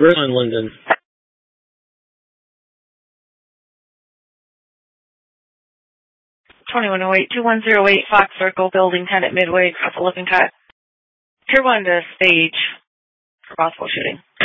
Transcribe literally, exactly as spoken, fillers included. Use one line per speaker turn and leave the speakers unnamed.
We're in Linden.
twenty-one oh eight, two one oh eight Fox Circle, building ten at Midway, across the Lippincott. Tier one to stage for possible shooting.